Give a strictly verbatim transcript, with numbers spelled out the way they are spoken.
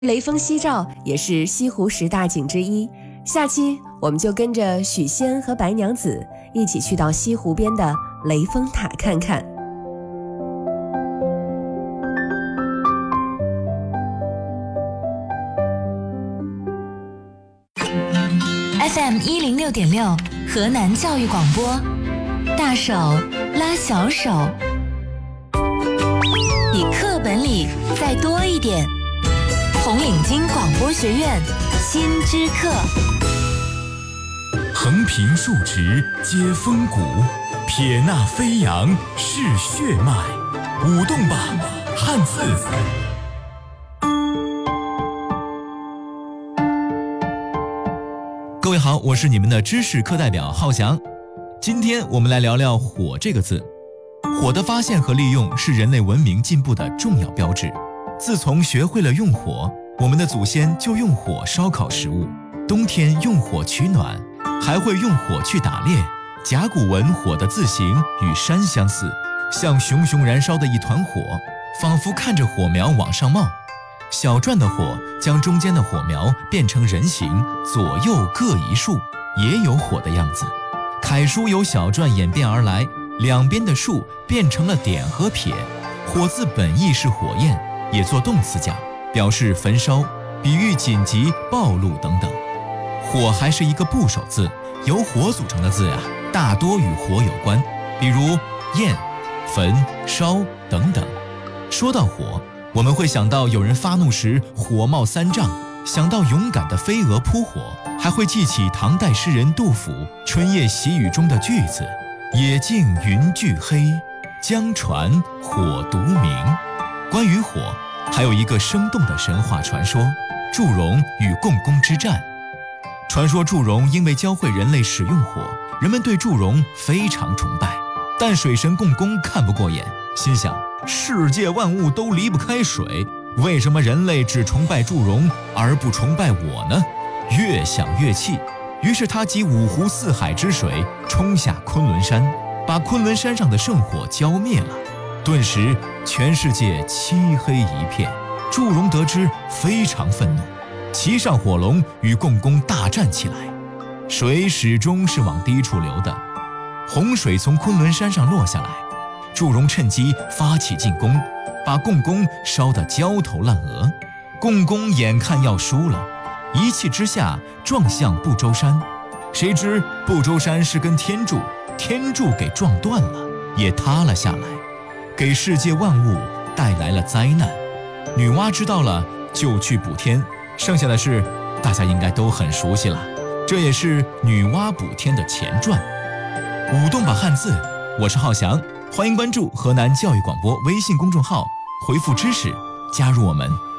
雷锋夕照也是西湖十大景之一。下期我们就跟着许仙和白娘子一起去到西湖边的雷峰塔看看。 F M 一零六点六，河南教育广播，大手拉小手，比课本里再多一点。红领巾广播学院新知课， 横平竖直接风骨，撇捺飞扬是血脉，舞动吧汉字。 各位好，我是你们的知识课代表浩翔。今天我们来聊聊火这个字。火的发现和利用是人类文明进步的重要标志。自从学会了用火，我们的祖先就用火烧烤食物，冬天用火取暖，还会用火去打猎。甲骨文火的字形与山相似，像熊熊燃烧的一团火，仿佛看着火苗往上冒。小篆的火将中间的火苗变成人形，左右各一竖，也有火的样子。楷书由小篆演变而来，两边的竖变成了点和撇。火字本意是火焰，也做动词讲，表示焚烧，比喻紧急、暴露等等。火还是一个部首字，由火组成的字啊，大多与火有关，比如焰、焚、烧等等。说到火，我们会想到有人发怒时火冒三丈，想到勇敢的飞蛾扑火，还会记起唐代诗人杜甫《春夜喜雨》中的句子：野径云俱黑，江船火独明。关于火，还有一个生动的神话传说——祝融与共工之战。传说祝融因为教会人类使用火，人们对祝融非常崇拜。但水神共工看不过眼，心想世界万物都离不开水，为什么人类只崇拜祝融而不崇拜我呢？越想越气，于是他集五湖四海之水冲下昆仑山，把昆仑山上的圣火浇灭了。顿时全世界漆黑一片。祝融得知非常愤怒，骑上火龙与共工大战起来。水始终是往低处流的，洪水从昆仑山上落下来，祝融趁机发起进攻，把共工烧得焦头烂额。共工眼看要输了，一气之下撞向不周山，谁知不周山是根天柱，天柱给撞断了，也塌了下来，给世界万物带来了灾难。女娲知道了就去补天，剩下的事大家应该都很熟悉了，这也是女娲补天的前传。舞动吧汉字，我是浩翔，欢迎关注河南教育广播微信公众号，回复知识加入我们。